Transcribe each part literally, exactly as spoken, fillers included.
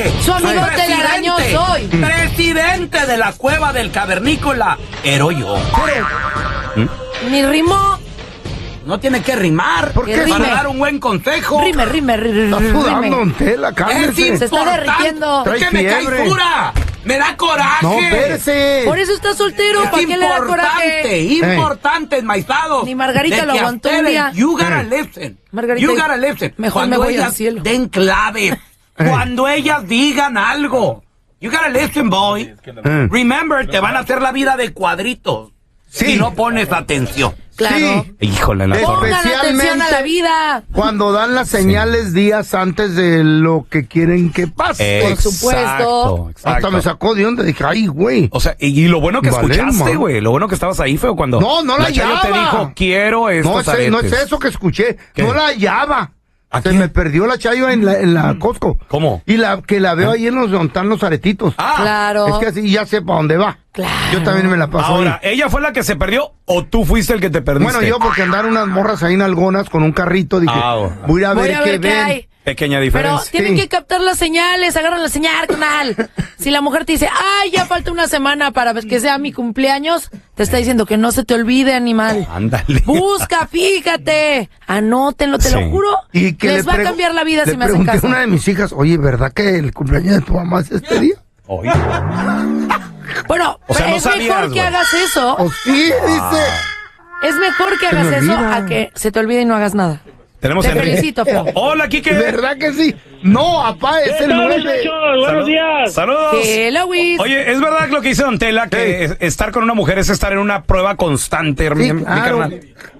Su amigote el araño soy. Presidente de la cueva del cavernícola, ero yo. ¿Mm? Ni rimó. No tiene que rimar. ¿Por qué? Para Rime. dar un buen consejo. Rime, rime, rime. Está sudando, rime. don Tela, cálmese. Se está derritiendo. Es que me cae dura. Me da coraje. No, espérese. Por eso está soltero. ¿Para qué le da coraje? Importante, importante, enmaizados. Ni Margarita lo aguantó un día. You gotta listen. Margarita, you gotta listen. Mejor Cuando me voy ellas al cielo. den claves. Cuando ellas digan algo. You gotta listen, boy. Remember, te van a hacer la vida de cuadritos. Sí. Si no pones atención. Claro. Sí. Híjole, la Pongan atención a la vida. Cuando dan las señales sí. días antes de lo que quieren que pase. Por supuesto. Exacto. Hasta me sacó de onda. Dije, ay, güey. O sea, y, y lo bueno que Vale, escuchaste, man. güey. Lo bueno que estabas ahí, feo, cuando No, no la la Chayo te hallaba. dijo, quiero estos No es, aretes. no es eso que escuché. ¿Qué? No la hallaba. ¿A Se quién? me perdió la Chayo en la, en la Costco. ¿Cómo? Y la que la veo ahí en los donde están los aretitos. Ah, Claro. Es que así ya sé para dónde va. Claro. Yo también me la paso ahora, ahí. ¿ella fue la que se perdió o tú fuiste el que te perdiste? Bueno, yo porque andaron unas morras ahí en algonas con un carrito, dije, Ah, bueno. voy a ir a Voy ver a qué ver qué ven. hay. Pequeña Pero diferencia. tienen Sí. que captar las señales, agarran la señal, canal. Si la mujer te dice, ay, ya falta una semana para que sea mi cumpleaños, te está diciendo que no se te olvide, animal. Ándale. Busca, fíjate, anótenlo, te Sí. lo juro. Y que les le va a pregu- cambiar la vida le si me hacen pregunté caso. a una de mis hijas, oye, ¿verdad que el cumpleaños de tu mamá es este día? Oye. Bueno, O sea, no es sabías, mejor que güey. hagas eso. O sí, dice. Es mejor que Se me hagas eso olvida. a que se te olvide y no hagas nada. Tenemos Te a Enrique. felicito, feo. Hola, Kike. ¿Verdad que sí? No, apá, es ¿Qué el tal, nueve. muchachos? Buenos Salud- días. Saludos. Hello, Wiz. Oye, ¿es verdad lo que dice Don Tela? Que es- estar con una mujer es estar en una prueba constante, mi- Sí, mi claro. carnal.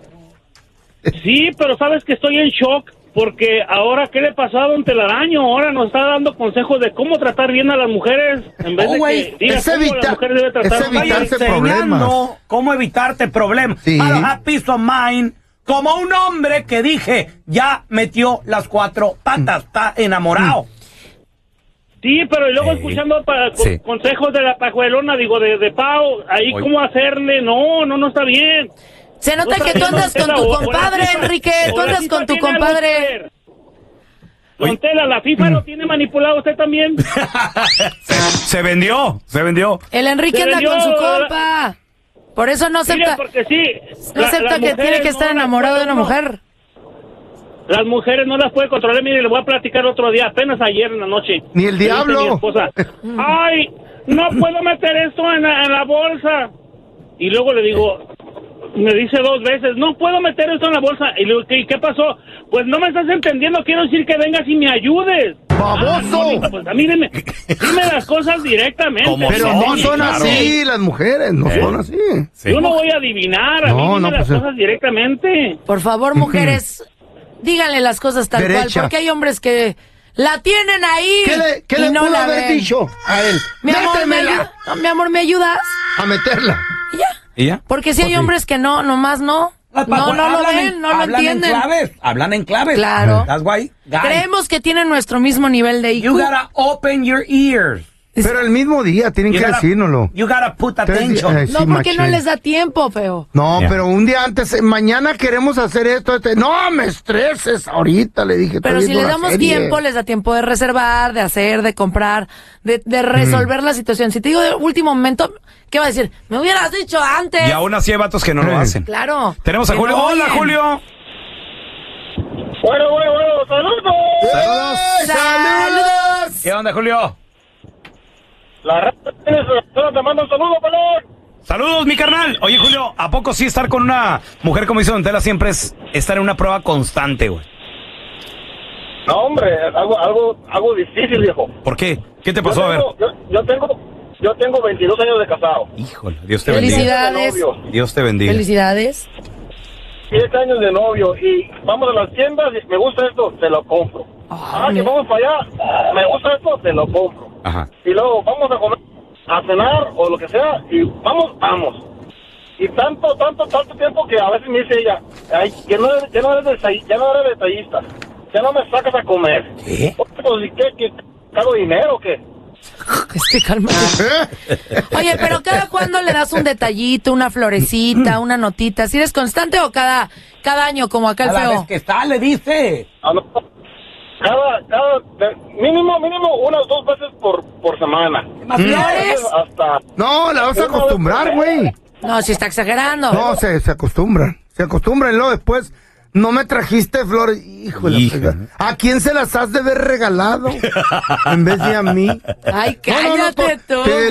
Sí, pero sabes que estoy en shock porque ahora, ¿qué le pasó a Don Telaraño? Ahora nos está dando consejos de cómo tratar bien a las mujeres en vez Oh, de güey, que diga es cómo evita- la mujer debe tratar. es evitar- Vaya evitarse enseñando problemas. cómo evitarte problemas. Sí. Para have peace of mind. Como un hombre que dije, ya metió las cuatro patas, está enamorado. Sí, pero y luego Sí. escuchando para, Sí. consejos de la pajuelona, digo, de, de Pau, ahí Oye. cómo hacerle, no, no, no está bien. Se nota No que está tú bien, andas Don con Tela, tu o- o la compadre, FIFA- Enrique. o Tú la andas FIFA con tu tiene algo que compadre. ver. Don Tela, la FIFA Mm. lo tiene manipulado usted también. Se, se vendió, se vendió. El Enrique Se anda vendió, con su ¿verdad? compa. Por eso no Mire, acepta, porque sí. no la- acepta las que tiene mujeres que estar no las enamorado de puede una uno- mujer. Las mujeres no las puede controlar. Mire, le voy a platicar otro día, apenas ayer en la noche. Ni el Me dice diablo. mi esposa, ay, no puedo meter esto en la, en la bolsa. Y luego le digo, me dice dos veces, no puedo meter esto en la bolsa. Y le digo, ¿qué, qué pasó? Pues no me estás entendiendo, quiero decir que vengas y me ayudes. ¡Baboso! Ah, pues a mí dime, dime las cosas directamente. Como Pero son, no son claro. así las mujeres, no son así. Sí. Yo no voy a adivinar, a No, mí dime no, las pues, cosas directamente. Por favor, mujeres, díganle las cosas tal Derecha. cual, porque hay hombres que la tienen ahí ¿Qué le, qué y le no pudo la haber ven. dicho a él? Mi amor, ¿me ¡Métemela! ayuda- no, mi amor, ¿me ayudas? A meterla. Y ya. ¿Y ya? Porque si hay Pues sí. hombres que no, nomás no. Las No, pajuelas no lo hablan ven, en- no lo hablan entienden. en claves, hablan en claves. Claro. That's why, guys, Creemos que tienen nuestro mismo nivel de I Q. you gotta open your ears. Pero el mismo día tienen You que gotta- decírnoslo. You gotta put Tres attention. días, eh, No, sí, porque no machín. les da tiempo, feo. No, Ya. pero un día antes, eh, mañana queremos hacer esto, este. No, me estreses ahorita, le dije. Pero estoy si viendo les la damos serie. tiempo, les da tiempo de reservar, de hacer, de comprar, de, de resolver la situación. Si te digo de último momento, ¿qué va a decir? Me hubieras dicho antes. Y aún así hay vatos que no lo Eh. hacen. Claro. Tenemos a Que Julio. no Hola, oyen. Julio. Bueno, bueno, bueno, saludos. Saludos. ¡Saludos! ¿Qué onda, Julio? La raza tiene su- te mando un saludo, pelón. Saludos, mi carnal. Oye, Julio, ¿a poco sí estar con una mujer como dice Don Tela siempre es estar en una prueba constante, güey? No, hombre, es algo, algo, algo difícil, viejo. ¿Por qué? ¿Qué te Yo pasó? A ver. tengo, yo, yo tengo, yo tengo veintidós años de casado. Híjole, Dios te bendiga. Felicidades. De novio, Dios te bendiga. Felicidades. siete años de novio y vamos a las tiendas y me gusta esto, te lo compro. Ah, que mira. vamos para allá, me gusta esto, te lo compro. Ajá. Y luego vamos a comer, a cenar o lo que sea y vamos, vamos. Y tanto, tanto, tanto tiempo que a veces me dice ella, ay, que no eres, ya no eres detall- ya no eres detallista, ya no me sacas a comer. ¿Qué? Pues, ¿y qué? ¿Qué? ¿Cago dinero o qué? Este, cálmate. Oye, pero cada cuándo le das un detallito, una florecita, una notita. ¿Si eres constante o cada, cada año como acá el A la vez feo? que sale, dice. Ah, no. Cada, cada, de- mínimo, mínimo unas dos veces por, por semana. ¿Flores? Hasta... No, la vas a acostumbrar, güey. No, si está exagerando. No, se, se acostumbran. Se acostumbran y luego después. No me trajiste flores. Híjole. Hija. Hija. ¿A quién se las has de haber regalado? En vez de a mí. Ay, No, no, no, cállate to- tú. te